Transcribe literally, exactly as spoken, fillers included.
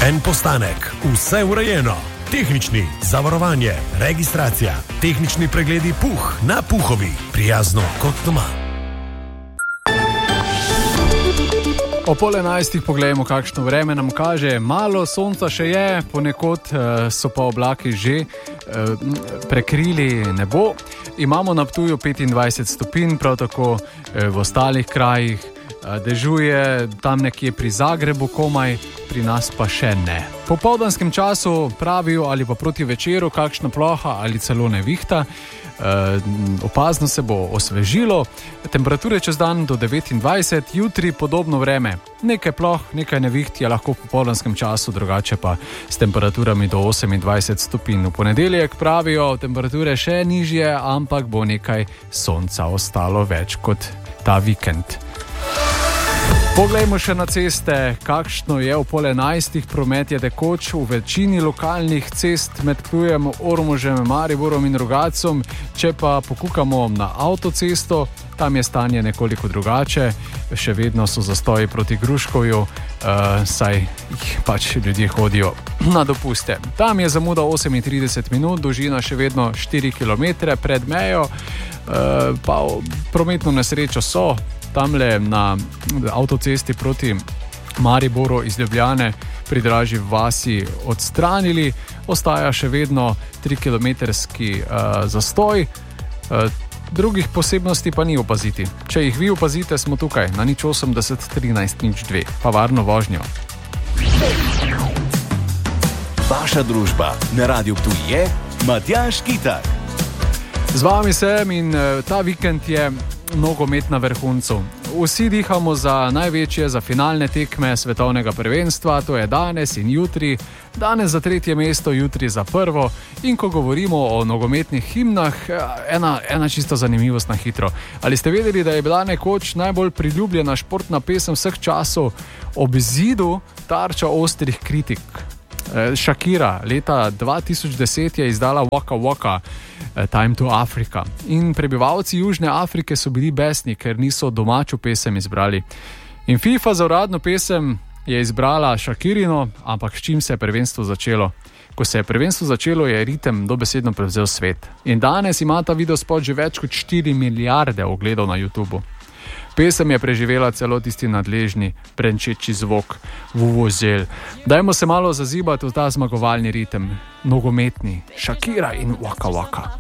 En postanek, vse urejeno. Tehnični, zavarovanje, registracija, tehnični pregledi Puh na Puhovi. Prijazno kot doma. O pol enajstih pogledajmo, kakšno vreme nam kaže. Malo sonca še je, ponekod so pa oblaki že prekrili nebo. Imamo na Ptuju petindvajset stopinj, prav tako v ostalih krajih. Dežuje tam nekje pri Zagrebu komaj, pri nas pa še ne. Po popoldanskem času pravijo ali pa proti večeru kakšna ploha ali celo nevihta. E, opazno se bo osvežilo, temperature čez dan do devetindvajset, jutri podobno vreme. Nekaj ploh, nekaj neviht je lahko v popoldanskem času, drugače pa s temperaturami do osemindvajset stopinj. V ponedeljek pravijo temperature še nižje, ampak bo nekaj sonca ostalo več kot ta vikend. Poglejmo še na ceste, kakšno je v pol enajstih. Promet je tekoč v večini lokalnih cest med Ptujem, Ormožem, Mariborom in Rogatcem. Če pa pokukamo na avtocesto, tam je stanje nekoliko drugače. Še vedno so zastoji proti Gruškovju, uh, saj jih pač ljudje hodijo na dopuste. Tam je zamuda osemintrideset minut, dolžina še vedno štiri kilometre pred mejo, uh, pa prometno nesrečo so tamle na avtocesti proti Mariboru iz Ljubljane pri Dražji vasi odstranili. Ostaja še vedno trikilometrski uh, zastoj. Uh, drugih posebnosti pa ni opaziti. Če jih vi opazite, smo tukaj na nič osemdeset trinajst nič dve. Pa varno vožnjo. Vaša družba na Radiu Ptuj je Matjaž Kitar. Z vami sem in uh, ta vikend je nogomet na vrhuncu. Vsi dihamo za največje, za finalne tekme svetovnega prvenstva, to je danes in jutri. Danes za tretje mesto, jutri za prvo. In ko govorimo o nogometnih himnah, ena, ena čisto zanimivost na hitro. Ali ste vedeli, da je bila nekoč najbolj priljubljena športna pesem vseh časov ob zidu tarča ostrih kritik? Shakira leta dva tisoč deset je izdala Waka Waka, Time to Africa. In prebivalci Južne Afrike so bili besni, ker niso domačo pesem izbrali. In FIFA za uradno pesem je izbrala Shakirino, ampak s čim se je prvenstvo začelo? Ko se je prvenstvo začelo, je ritem dobesedno prevzel svet. In danes ima ta videospot že več kot štiri milijarde ogledov na YouTubu. Pesem je preživela celo tisti nadležni brenčeči zvok vuvuzel. Dajmo se malo zazibati v ta zmagovalni ritem, nogometni, Shakira in Waka Waka.